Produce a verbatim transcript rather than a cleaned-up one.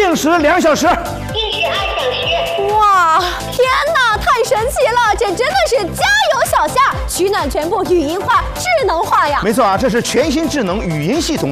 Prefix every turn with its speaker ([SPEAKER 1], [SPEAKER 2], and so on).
[SPEAKER 1] 定时两小时，
[SPEAKER 2] 定时二小时。
[SPEAKER 3] 哇，天哪，太神奇了！这真的是加油小夏，取暖全部语音化、智能化呀！
[SPEAKER 1] 没错啊，这是全新智能语音系统。